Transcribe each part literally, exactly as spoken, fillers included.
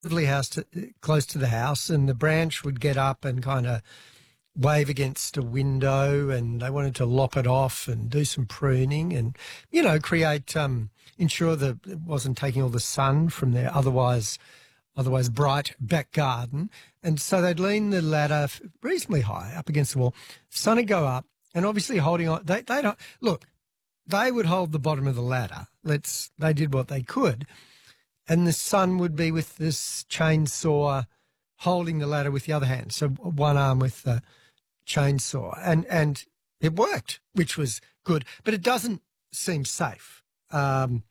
lovely house to, close to the house, and the branch would get up and kind of wave against a window, and they wanted to lop it off and do some pruning and, you know, create, um, ensure that it wasn't taking all the sun from their otherwise otherwise bright back garden. And so they'd lean the ladder reasonably high up against the wall. Sun would go up, and obviously holding on, they, they don't, look, they would hold the bottom of the ladder. Let's, they did what they could. And the son would be with this chainsaw holding the ladder with the other hand. So one arm with the chainsaw. And, and it worked, which was good. But it doesn't seem safe. Um,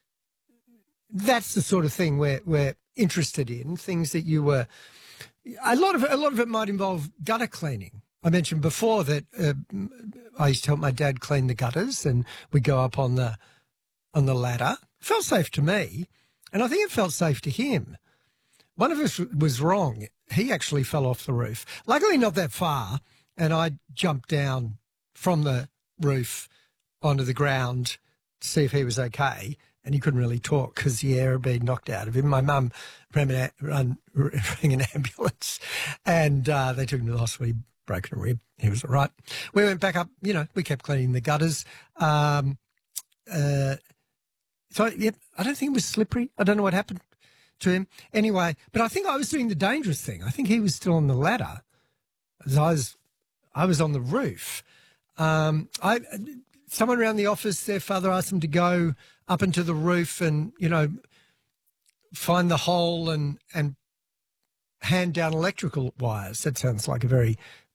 that's the sort of thing we're, we're interested in, things that you were... A lot of it, a lot of it might involve gutter cleaning. I mentioned before that uh, I used to help my dad clean the gutters, and we'd go up on the on the ladder. It felt safe to me, and I think it felt safe to him. One of us was wrong. He actually fell off the roof. Luckily not that far, and I jumped down from the roof onto the ground to see if he was okay, and he couldn't really talk because the air had been knocked out of him. My mum rang an, rang an ambulance, and uh, they took him to the hospital. He broken a rib. He was all right. We went back up, you know, we kept cleaning the gutters. Um, uh, so, yep, I don't think it was slippery. I don't know what happened to him. Anyway, but I think I was doing the dangerous thing. I think he was still on the ladder. As I was, I was on the roof. Um, I, someone around the office, their father asked them to go up into the roof and, you know, find the hole and, and hand down electrical wires. That sounds like a very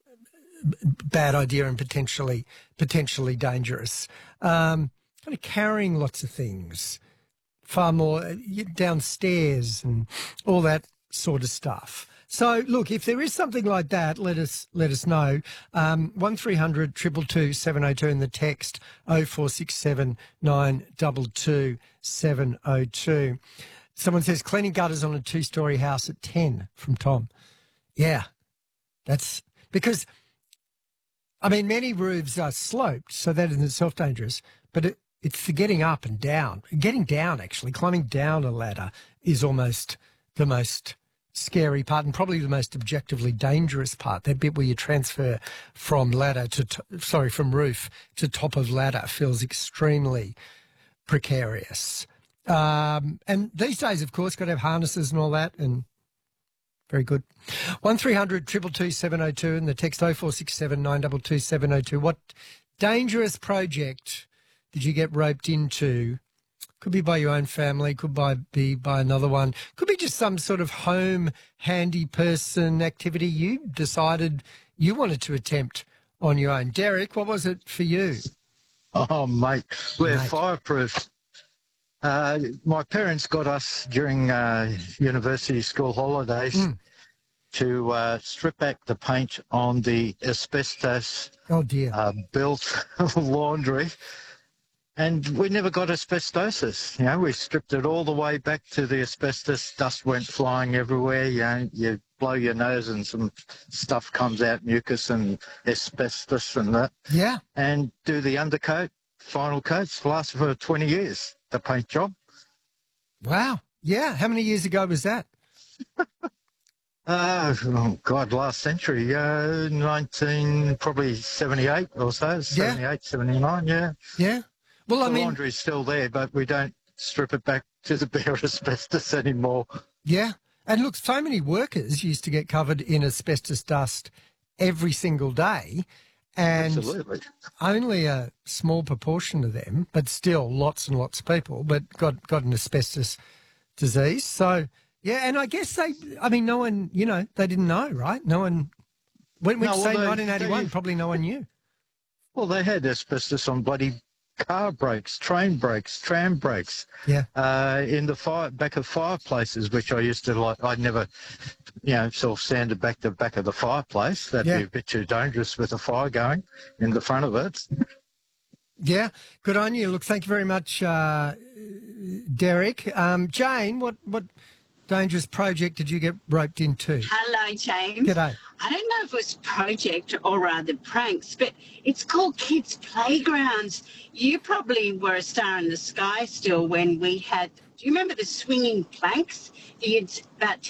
bad idea and potentially potentially dangerous. Um, kind of carrying lots of things, far more downstairs and all that sort of stuff. So, look, if there is something like that, let us let us know. Um, one three hundred two two two seven oh two and the text oh four six seven nine two two seven oh two. Someone says, cleaning gutters on a two-storey house at ten, from Tom. Yeah, that's because... I mean, many roofs are sloped, so that is in itself dangerous, but it, it's the getting up and down. Getting down, actually, climbing down a ladder is almost the most scary part and probably the most objectively dangerous part, that bit where you transfer from ladder to, to sorry, from roof to top of ladder feels extremely precarious. Um, and these days, of course, got to have harnesses and all that, and very good. one three hundred two two two seven oh two and the text oh four six seven nine two two seven oh two. What dangerous project did you get roped into? Could be by your own family, could by, be by another one. Could be just some sort of home handy person activity you decided you wanted to attempt on your own. Derek, what was it for you? Oh, mate, we're Mate. fireproof. Uh, my parents got us during uh, university school holidays mm. to uh, strip back the paint on the asbestos oh dear. Uh, built laundry, and we never got asbestosis. You know, we stripped it all the way back to the asbestos. Dust went flying everywhere. You know, you blow your nose and some stuff comes out, mucus and asbestos and that. Yeah. And do the undercoat, final coats, last for twenty years. The paint job. Wow. Yeah. How many years ago was that? uh, oh, God, last century. Uh, nineteen, probably seventy-eight or so. seventy-eight, yeah. seventy-nine, yeah. Yeah. Well, I the mean... The laundry's still there, but we don't strip it back to the bare asbestos anymore. Yeah. And look, so many workers used to get covered in asbestos dust every single day. And Absolutely. Only a small proportion of them, but still lots and lots of people, but got, got an asbestos disease. So, yeah, and I guess they, I mean, no one, you know, they didn't know, right? No one, when we no, say well, they, nineteen eighty-one, they, probably no one knew. Well, they had asbestos on bloody car brakes, train brakes, tram brakes. Yeah. Uh, in the fire, back of fireplaces, which I used to like, I'd never... you know, sort of sanded back the back of the fireplace. That'd yeah. be a bit too dangerous with a fire going in the front of it. Yeah, good on you. Look, thank you very much, uh, Derek. Um, Jane, what, what dangerous project did you get roped into? Hello, James. G'day. I don't know if it was project or rather pranks, but it's called Kids Playgrounds. You probably were a star in the sky still when we had, do you remember the swinging planks? You'd about